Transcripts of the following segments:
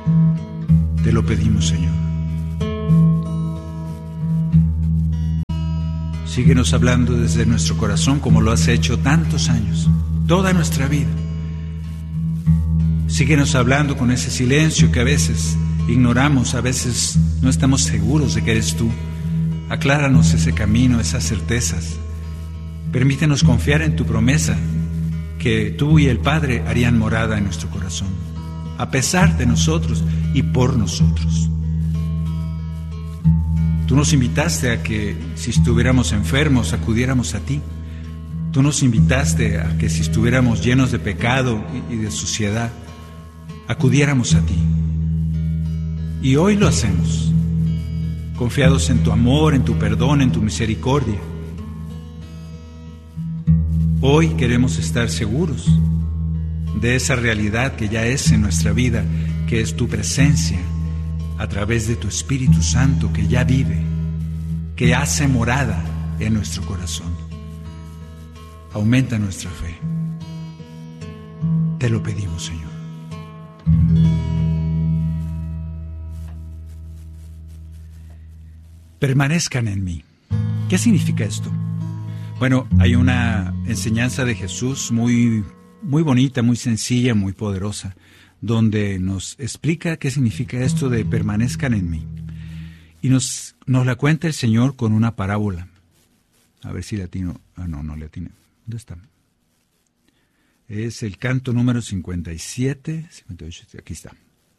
Te lo pedimos, Señor. Síguenos hablando desde nuestro corazón como lo has hecho tantos años, toda nuestra vida. Síguenos hablando con ese silencio que a veces ignoramos, a veces no estamos seguros de que eres tú. Acláranos ese camino, esas certezas. Permítenos confiar en tu promesa, que tú y el Padre harían morada en nuestro corazón, a pesar de nosotros y por nosotros. Tú nos invitaste a que si estuviéramos enfermos, acudiéramos a ti. Tú nos invitaste a que si estuviéramos llenos de pecado y de suciedad, acudiéramos a ti. Y hoy lo hacemos, confiados en tu amor, en tu perdón, en tu misericordia. Hoy queremos estar seguros de esa realidad que ya es en nuestra vida, que es tu presencia a través de tu Espíritu Santo que ya vive, que hace morada en nuestro corazón. Aumenta nuestra fe. Te lo pedimos, Señor. Permanezcan en mí. ¿Qué significa esto? Bueno, hay una enseñanza de Jesús muy bonita, muy sencilla, muy poderosa, donde nos explica qué significa esto de permanezcan en mí. Y nos la cuenta el Señor con una parábola. A ver si le atino. No le atiné. ¿Dónde está? Es el canto número 57, 58, aquí está.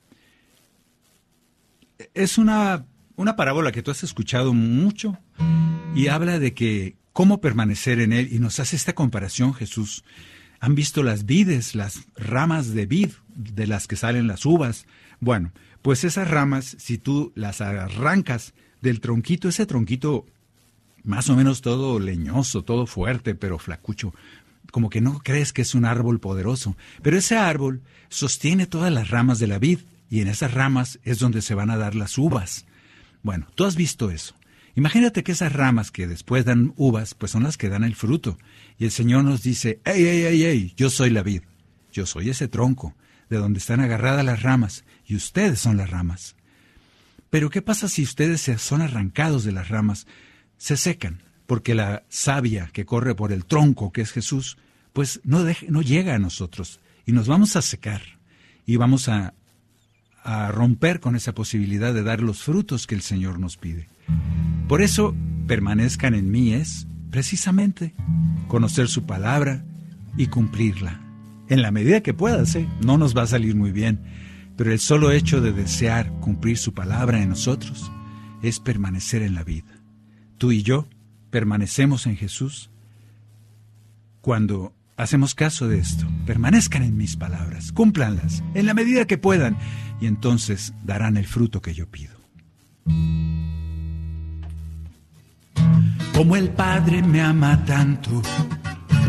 Es una parábola que tú has escuchado mucho y habla de que cómo permanecer en Él, y nos hace esta comparación Jesús. ¿Han visto las vides, las ramas de vid de las que salen las uvas? Bueno, pues esas ramas, si tú las arrancas del tronquito, ese tronquito más o menos todo leñoso, todo fuerte, pero flacucho, como que no crees que es un árbol poderoso, pero ese árbol sostiene todas las ramas de la vid, y en esas ramas es donde se van a dar las uvas. Bueno, tú has visto eso. Imagínate que esas ramas que después dan uvas, pues son las que dan el fruto. Y el Señor nos dice, ¡Ey! Yo soy la vid. Yo soy ese tronco, de donde están agarradas las ramas, y ustedes son las ramas. Pero ¿qué pasa si ustedes son arrancados de las ramas? Se secan, porque la savia que corre por el tronco, que es Jesús, pues no llega a nosotros, y nos vamos a secar, y vamos a romper con esa posibilidad de dar los frutos que el Señor nos pide. Por eso, permanezcan en mí es, precisamente, conocer su palabra y cumplirla. En la medida que puedas, no nos va a salir muy bien, pero el solo hecho de desear cumplir su palabra en nosotros es permanecer en la vida. Tú y yo permanecemos en Jesús cuando hacemos caso de esto. Permanezcan en mis palabras, cúmplanlas en la medida que puedan, y entonces darán el fruto que yo pido. Como el Padre me ama tanto,